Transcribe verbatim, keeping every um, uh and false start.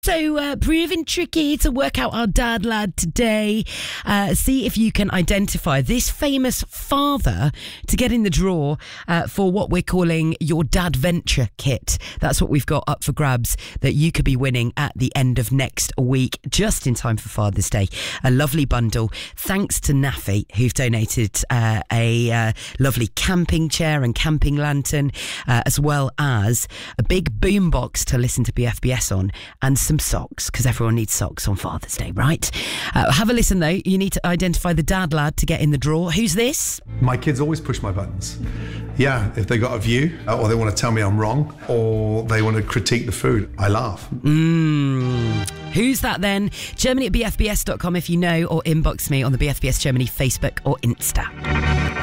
So, uh, proving tricky to work out our dad lad today. Uh, see if you can identify this famous father to get in the draw uh, for what we're calling your Dad Venture Kit. That's what we've got up for grabs that you could be winning at the end of next week, just in time for Father's Day. A lovely bundle. Thanks to Naffy, who've donated uh, a uh, lovely camping chair and camping lantern, uh, as well as a big boombox to listen to B F B S on, and some socks, because everyone needs socks on Father's Day, right? Uh, have a listen though. You need to identify the dad lad to get in the draw. Who's this? My kids always push my buttons. Yeah, if they got a view, or they want to tell me I'm wrong, or they want to critique the food, I laugh. Mm. Who's that then? Germany at b f b s dot com if you know, or inbox me on the B F B S Germany Facebook or Insta.